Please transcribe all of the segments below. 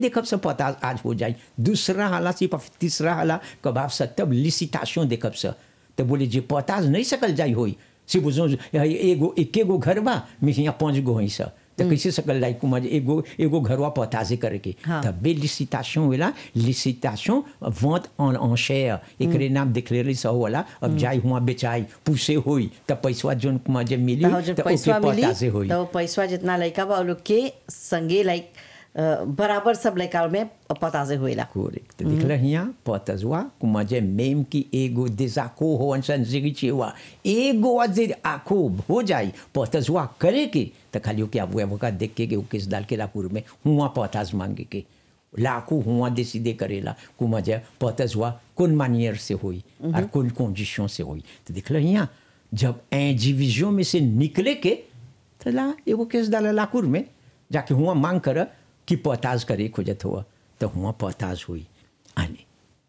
देखब सब पता आज हो जाए दूसरा हाला सिर्फ तीसरा हाला कब आप तब लिसिटाशन देखब से तो बोले जे पताज नहीं सकल जाई होई से बुझो एगो एकेगो घर बा में यहाँ 5 गो हई सा तो कैसे सकल जाई कुमार एगो घरवा पताजे करके हाँ। तब लिसिटाशन होला लिसिटाशन वंट ऑन enchère एकरे नाम डिक्लेरे सा होला अब जाई हुआ बेचाई पूछे होई तब पैसा जोन कुमार जे मिली तो जब तो पैसा ओके मिली पताजे होई तो पैसा जितना लड़का बा वो लोग के संगे लाइक बराबर सब लड़का में पता से होइला Corect. Dikla hiya potazwa kumaje même ki ego desaccord हो अनसन जिगी चेवा ego अजे आको हो जाई potazwa करे के त खाली के अब वो का देख के किस डाल के लाकुर में हुआ पोताज मांगे के लाकू हुआ डिसाइड करेला कुमाजे potazwa कौन मानियर से होई और कौन कंडीशन से होई तो दिखला हिया जब इंडिविजुअल में से निकले के तो ला एगो केस डाला लाकुर में जाके हुआ मांग कर कि पोताज करे खोजत हुआ तो हुआ पोताज हुई आने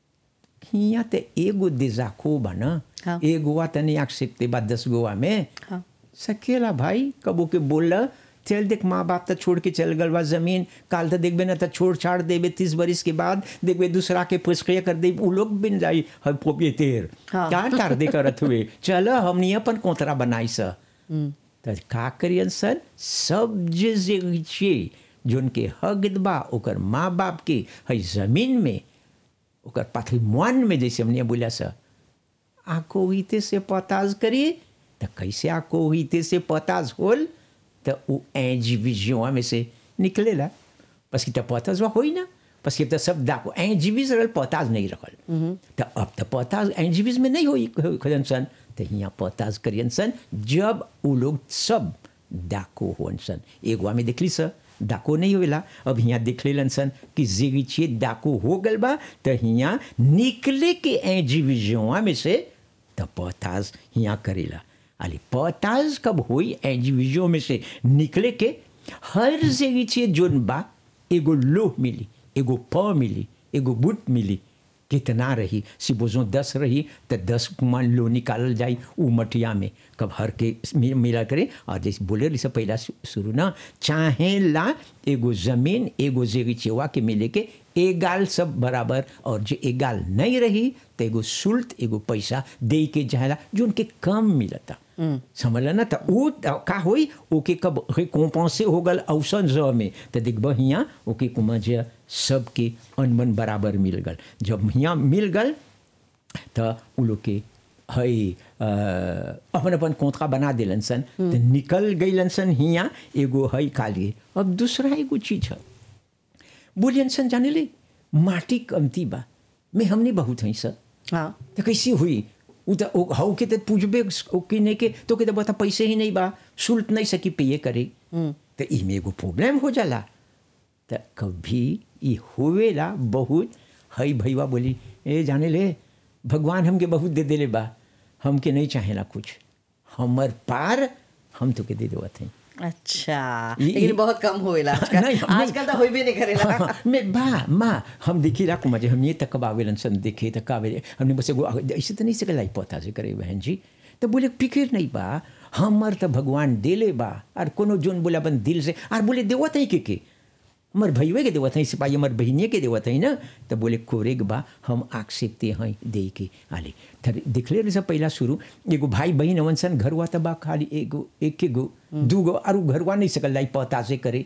हिया ते एगो देजाको बना हाँ। एगो वा तने एक्सेप्टे बा 10 गोवा में हाँ। सकेला भाई कबो के बोला चल देख माँ बाप तो छोड़ के चल गल बा जमीन काल तो देखबे ना तो छोड़ छाड़ देबे 30 बरिस के बाद देखबे दूसरा के पुस्किया कर दे उ लोग बिन जाई हर प्रोप्रिएटर हाँ। क्या कर दे करत हुए चलो हमनी अपन कोतरा बनाई सा तो का करियन सर सब जे जोन के हक बा ओकर माँ बाप के है जमीन में ओकर पैट्रिमोन में जैसे हमने बोला सा आको हीते से पताज करी तो कैसे आको हीते से पताज होल तो वो इंडिविजुअल में से निकलेला बस कि तो पताज होई ना बस कि तो सब दाको इंडिविजुअल पताज नहीं रखल तो अब तो पताज इंडिविजुअल में नहीं होई खजन सन तो यहाँ पताज करियन सन जब वो लोग सब दाको होन सन एगो में देखली सा डाको नहीं होला अब यहाँ देख लेलन सन कि जिगिचे डाको हो गल बा तो यहाँ निकले के इंडिविजुअल में से तो पताज यहाँ करेला अली पताज कब होई इंडिविजुअल में से निकले के हर जिगिचे जोन बा एगो लोह मिली एगो प मिली एगो बुट मिली कितना रही सिपोजो 10 रही तो 10 मान लो निकालल जाई उ मटिया में कब हर के मिला करे और जैसे बोले रही सब पहला शुरू ना चाहे ला एगो जमीन एगो जेगी चेवा के मिले के एगाल सब बराबर और जो एगाल नहीं रही तो एगो शुल्क एगो पैसा दे के जाएला जो उनके कम मिलता समझला ना तो वो का होई ओके कब कॉम्पनसे हो गल अवसन ज में तो देखब हियाँ ओके कुमा जे सबके अनमन बराबर मिल गल जब हियाँ मिल गल तो उ लोग के है अपन अपन कोंथरा बना दिलन सन तो निकल गईलन सन हियाँ एगो है काली अब दूसरा एगो चीज है बोलियन सन जाने ले माटी कमती बा में हमने बहुत है सर हाँ तो कैसी हुई उ तो हाउ के तो पूछबे ओके नहीं के तो के तो बता पैसे ही नहीं बा शुल्क नहीं सकी पे करे तो इमे एगो प्रॉब्लम हो जाला तो कभी ई होवेला बहुत हई भैया बोली ए जाने ले भगवान हमके बहुत दे देले बा हमके नहीं चाहेला कुछ हमर पार हम तो के दे देवत हैं अच्छा लेकिन बहुत कम होएला आजकल तो होइबे नहीं करेला मैं माँ हम देखी ला कुमार हम ये तक आवेलन सन देखे तक आवे हमने बस ऐसे तो नहीं सके लाई पता से करे बहन जी तो बोले फिक्र नहीं बा हमर तो भगवान देले बा और कोनो जोन बोला अपन दिल से और बोले देवत है के हमार भैया के देवत है सिपाही हमार बहनिया के देवत है ना तो बोले कोरेग बा हम आक्षेपते हैं दे के आले दिखले रहे सब पहला शुरू एगो भाई बहन अवन सन घरवा तबा खाली एगो एक गो दू गो और घरवा नहीं सकल लाई पता से करे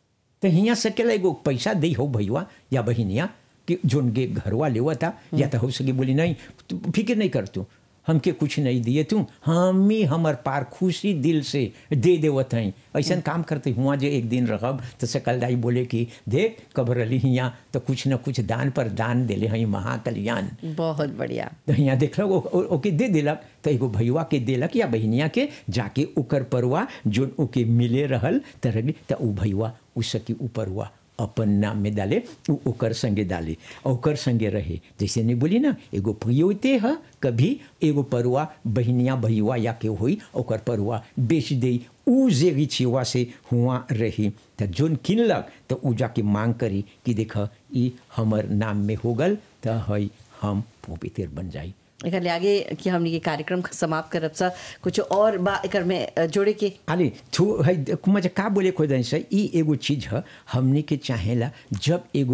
तो हियाँ सकेला एगो पैसा दे हो भैया या बहनिया कि जोन गे घरवा लेवा था या तो हो सके बोली नहीं फिक्र नहीं कर तू हमके कुछ नहीं दिए तू हम ही हमार पार खुशी दिल से दे देवत हैं ऐसा काम करते हुआ जो एक दिन रहब तो सकल दाई बोले कि देख कब रही हियाँ तो कुछ न कुछ दान पर दान दिले हैं महाकल्याण बहुत बढ़िया तो यहाँ देख लो ओके दे दिलक तो एगो भैया के दिलक या बहनिया के जाके ओकर परवा जो ओके मिले रहल तो उ भैया उसके ऊपर हुआ अपन नाम में डाले ओकर संगे डाले ओकर संगे रहे जैसे नहीं बोली ना एगो प्रियोते है कभी एगो परुआ बहनिया भैया या के हुई ओकर परुआ बेच दे उ जेगी छिवा से हुआ रही तो जोन किनलक तो उ जाके मांग करी कि देख ई हमर नाम में हो गल तो है हम पवित्र बन जाई एकर आगे कि हमनी के कार्यक्रम समाप्त करब सा कुछ और बा एकर में जोड़े के आले थू है कुमा का बोले खोदन से ई एगो चीज है हमनी के चाहेला जब एगो